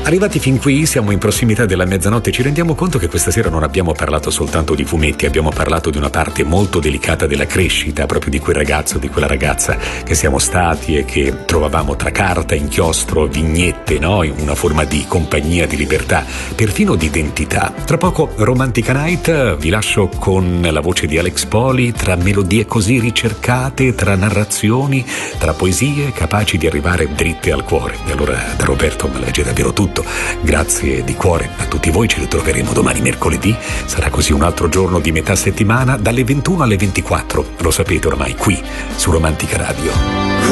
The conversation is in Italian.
arrivati fin qui, siamo in prossimità della mezzanotte, ci rendiamo conto che questa sera non abbiamo parlato soltanto di fumetti, abbiamo parlato di una parte molto delicata della crescita, proprio di quel ragazzo, di quella ragazza che siamo stati e che trovavamo tra carta, inchiostro, vignette, no? In una forma di compagnia, di libertà, perfino di identità. Tra poco Romantica Night, vi lascio con la voce di Alex Poli, tra melodie così ricercate, tra narrazioni, tra poesie capaci di arrivare dritte al cuore. E allora da Roberto me legge davvero tutto. Grazie di cuore a tutti voi, ci ritroveremo domani mercoledì, sarà così un altro giorno di metà settimana dalle 21 alle 24, lo sapete ormai, qui su Romantica Radio.